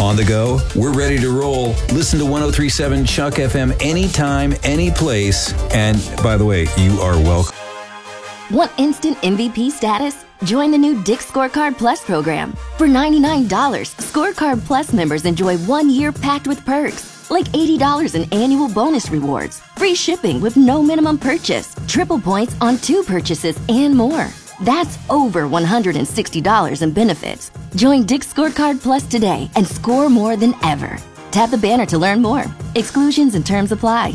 On the go? We're ready to roll. Listen to 1037 Chuck FM anytime, any place. And by the way, you are welcome. Want instant MVP status? Join the new Dick's Scorecard Plus program. For $99, Scorecard Plus members enjoy 1 year packed with perks, like $80 in annual bonus rewards, free shipping with no minimum purchase, triple points on 2 purchases, and more. That's over $160 in benefits. Join Dick's Scorecard Plus today and score more than ever. Tap the banner to learn more. Exclusions and terms apply.